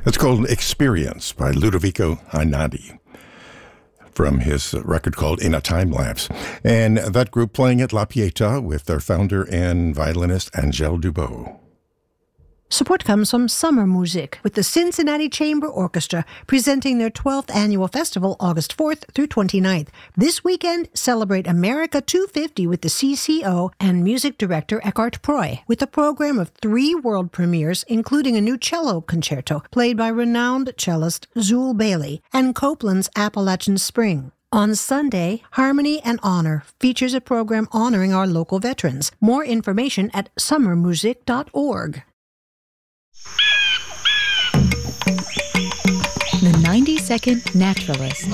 It's called Experience by Ludovico Einaudi from his record called In a Time Lapse. And that group playing at La Pietà with their founder and violinist Angèle Dubot. Support comes from Summer Music, with the Cincinnati Chamber Orchestra presenting their 12th annual festival August 4th through 29th. This weekend, celebrate America 250 with the CCO and music director Eckhart Proy, with a program of 3 world premieres, including a new cello concerto played by renowned cellist Zool Bailey and Copland's Appalachian Spring. On Sunday, Harmony and Honor features a program honoring our local veterans. More information at summermusic.org. The 90-Second Naturalist.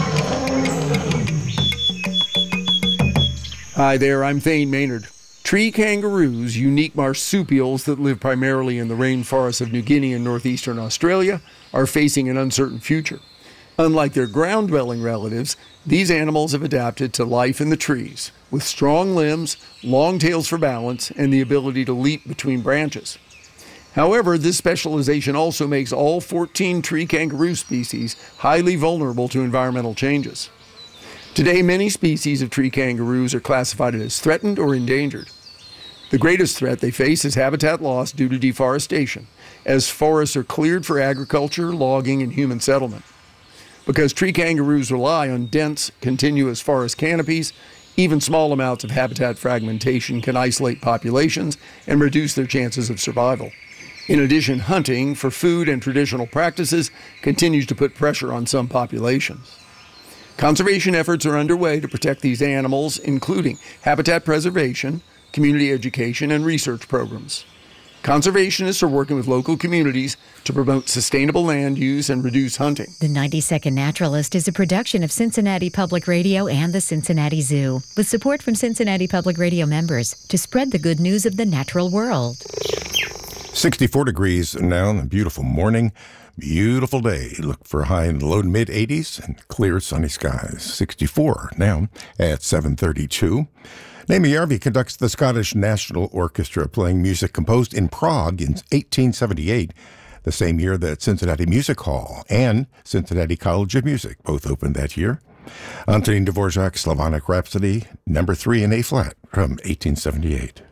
Hi there, I'm Thane Maynard. Tree kangaroos, unique marsupials that live primarily in the rainforests of New Guinea and northeastern Australia, are facing an uncertain future. Unlike their ground-dwelling relatives, these animals have adapted to life in the trees, with strong limbs, long tails for balance, and the ability to leap between branches. However, this specialization also makes all 14 tree kangaroo species highly vulnerable to environmental changes. Today, many species of tree kangaroos are classified as threatened or endangered. The greatest threat they face is habitat loss due to deforestation, as forests are cleared for agriculture, logging, and human settlement. Because tree kangaroos rely on dense, continuous forest canopies, even small amounts of habitat fragmentation can isolate populations and reduce their chances of survival. In addition, hunting for food and traditional practices continues to put pressure on some populations. Conservation efforts are underway to protect these animals, including habitat preservation, community education, and research programs. Conservationists are working with local communities to promote sustainable land use and reduce hunting. The 90-Second Naturalist is a production of Cincinnati Public Radio and the Cincinnati Zoo, with support from Cincinnati Public Radio members to spread the good news of the natural world. 64 degrees now, a beautiful morning, beautiful day. Look for a high in the low to mid 80s and clear sunny skies. 64 now at 7:32. Naomi Järvi conducts the Scottish National Orchestra, playing music composed in Prague in 1878, the same year that Cincinnati Music Hall and Cincinnati College of Music both opened that year. Antonin Dvorak's Slavonic Rhapsody, number 3 in A-flat from 1878.